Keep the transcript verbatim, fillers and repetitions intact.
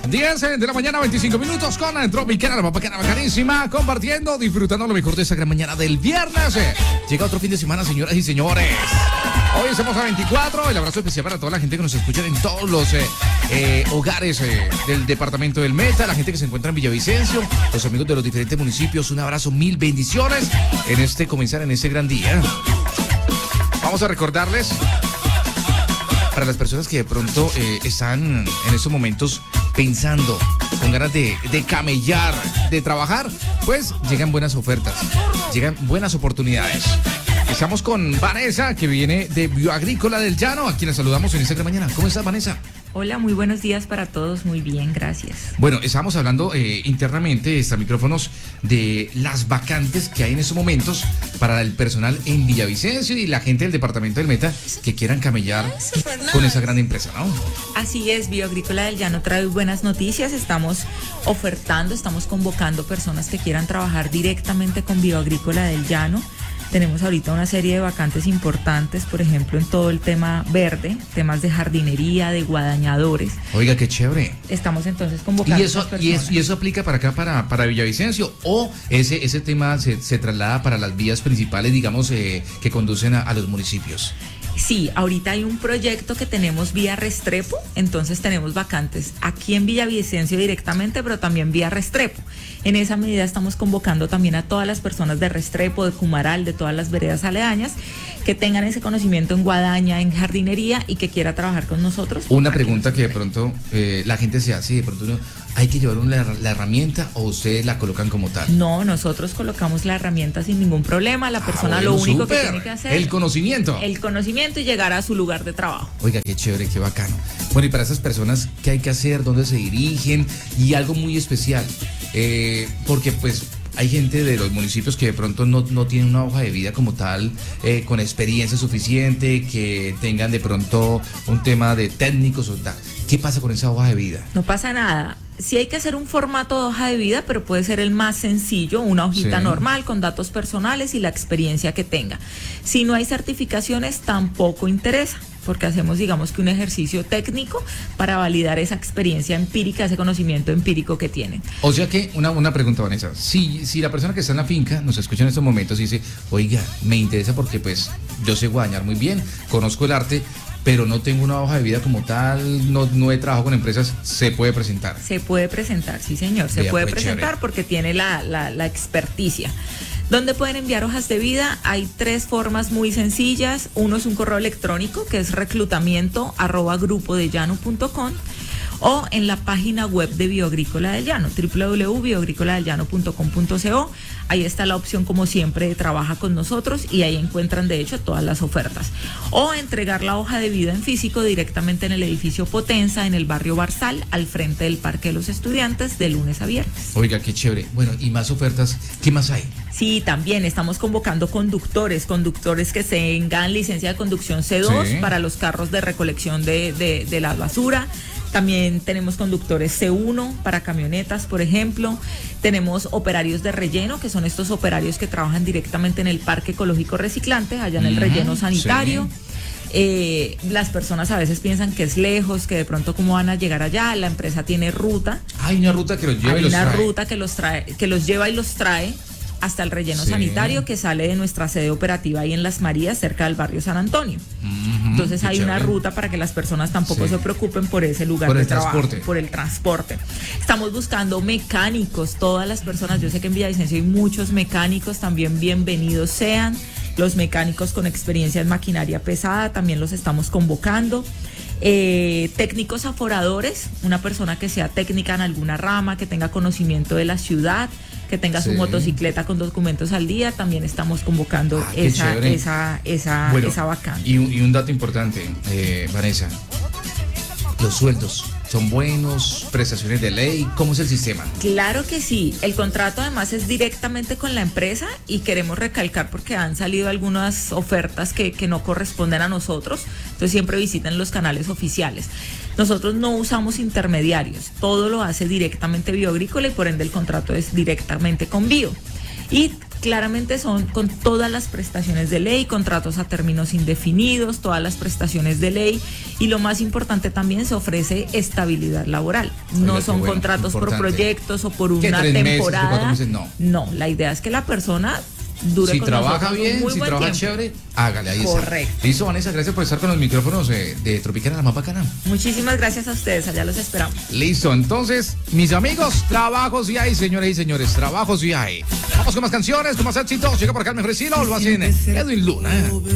diez de la mañana, veinticinco minutos con Tropicana, la papacana bacanísima, compartiendo, disfrutando lo mejor de esta gran mañana del viernes. Llega otro fin de semana, señoras y señores. Hoy estamos a veinticuatro. El abrazo especial para toda la gente que nos escucha en todos los eh, eh, hogares eh, del departamento del Meta, la gente que se encuentra en Villavicencio, los amigos de los diferentes municipios. Un abrazo, mil bendiciones en este comenzar, en este gran día. Vamos a recordarles, para las personas que de pronto eh, están en estos momentos pensando, con ganas de, de camellar, de trabajar, pues llegan buenas ofertas, llegan buenas oportunidades. Estamos con Vanessa, que viene de Bioagrícola del Llano, a quien la saludamos en esta gran mañana. ¿Cómo estás, Vanessa? Hola, muy buenos días para todos, muy bien, gracias. Bueno, estábamos hablando eh, internamente, extra micrófonos, de las vacantes que hay en estos momentos para el personal en Villavicencio y la gente del departamento del Meta que quieran camellar con esa gran empresa, ¿no? Así es, Bioagrícola del Llano trae buenas noticias, estamos ofertando, estamos convocando personas que quieran trabajar directamente con Bioagrícola del Llano. Tenemos ahorita una serie de vacantes importantes, por ejemplo, en todo el tema verde, temas de jardinería, de guadañadores. Oiga, qué chévere. Estamos entonces convocando ¿Y eso, a estas y eso, personas. y eso aplica para acá, para, para Villavicencio? ¿O ese, ese tema se, se traslada para las vías principales, digamos, eh, que conducen a, a los municipios? Sí, ahorita hay un proyecto que tenemos vía Restrepo, entonces tenemos vacantes aquí en Villavicencio directamente, pero también vía Restrepo. En esa medida estamos convocando también a todas las personas de Restrepo, de Cumaral, de todas las veredas aledañas, que tengan ese conocimiento en guadaña, en jardinería y que quiera trabajar con nosotros. Una pregunta que de pronto eh, la gente se hace, de pronto uno, ¿hay que llevar una, la herramienta o ustedes la colocan como tal? No, nosotros colocamos la herramienta sin ningún problema, la persona Ah, bueno, lo único súper. que tiene que hacer El conocimiento. El conocimiento y llegar a su lugar de trabajo. Oiga, qué chévere, qué bacano. Bueno, y para esas personas, ¿qué hay que hacer? ¿Dónde se dirigen? Y algo muy especial, eh, porque pues hay gente de los municipios que de pronto no, no tienen una hoja de vida como tal, eh, con experiencia suficiente, que tengan de pronto un tema de técnicos o tal. ¿Qué pasa con esa hoja de vida? No pasa nada. Sí hay que hacer un formato de hoja de vida, pero puede ser el más sencillo, una hojita Sí. normal con datos personales y la experiencia que tenga. Si no hay certificaciones, tampoco interesa, porque hacemos, digamos que un ejercicio técnico para validar esa experiencia empírica, ese conocimiento empírico que tienen. O sea que, una, una pregunta, Vanessa, si, si la persona que está en la finca nos escucha en estos momentos y dice, oiga, me interesa porque pues yo sé guadañar muy bien, conozco el arte, pero no tengo una hoja de vida como tal, no, no he trabajado con empresas, ¿se puede presentar? Se puede presentar, sí señor, se Vea, puede pues, presentar chévere. porque tiene la, la, la experticia. ¿Dónde pueden enviar hojas de vida? Hay tres formas muy sencillas. Uno es un correo electrónico que es reclutamiento arroba grupo de llano punto com o en la página web de Bioagrícola del Llano, doble u doble u doble u punto bioagrícola del llano punto com punto co. Ahí está la opción, como siempre, de trabaja con nosotros y ahí encuentran de hecho todas las ofertas. O entregar la hoja de vida en físico directamente en el edificio Potenza, en el barrio Barzal, al frente del Parque de los Estudiantes, de lunes a viernes. Oiga, qué chévere. Bueno, y más ofertas, ¿qué más hay? Sí, también estamos convocando conductores, conductores que tengan licencia de conducción C dos Sí. para los carros de recolección de, de, de la basura. También tenemos conductores C uno para camionetas, por ejemplo. Tenemos operarios de relleno, que son estos operarios que trabajan directamente en el Parque Ecológico Reciclante, allá en el Ujú, relleno sanitario. sí. Eh, las personas a veces piensan que es lejos, que de pronto cómo van a llegar allá. La empresa tiene ruta. Hay una ruta que los lleva Hay y los una trae. ruta que los trae, que los lleva y los trae hasta el relleno Sí. sanitario, que sale de nuestra sede operativa ahí en Las Marías, cerca del barrio San Antonio. Ujú, Entonces qué hay una chévere. ruta para que las personas tampoco Sí. se preocupen por ese lugar Por de el trabajo, transporte. por el transporte. Estamos buscando mecánicos, todas las personas, yo sé que en Villavicencio hay muchos mecánicos, también bienvenidos sean. Los mecánicos con experiencia en maquinaria pesada también los estamos convocando. Eh, técnicos aforadores, una persona que sea técnica en alguna rama, que tenga conocimiento de la ciudad, que tenga Sí. su motocicleta con documentos al día, también estamos convocando Ah, qué esa, chévere. esa, esa, Bueno, esa vacante. Y un, y un dato importante, eh, Vanessa, los sueldos son buenos, prestaciones de ley, ¿cómo es el sistema? Claro que sí, el contrato además es directamente con la empresa y queremos recalcar porque han salido algunas ofertas que, que no corresponden a nosotros, entonces siempre visiten los canales oficiales. Nosotros no usamos intermediarios, todo lo hace directamente Bioagrícola y por ende el contrato es directamente con Bio. Y Claramente son con todas las prestaciones de ley, contratos a términos indefinidos, todas las prestaciones de ley, y lo más importante también, se ofrece estabilidad laboral. No Oiga, son bueno, contratos importante. por proyectos o por ¿Qué, una tres meses, temporada. cuatro meses? No. No, la idea es que la persona dure Si con trabaja nosotros un bien, muy si buen trabaja tiempo. chévere, hágale, ahí Correcto. está. Listo, Vanessa, gracias por estar con los micrófonos eh, de Tropicana, la más bacana. Muchísimas gracias a ustedes, allá los esperamos. Listo, entonces, mis amigos, trabajos sí hay, señores y señores, trabajos sí hay. Vamos con más canciones, con más éxitos. Llega por acá el mejor estilo, lo hacen Edwin Luna.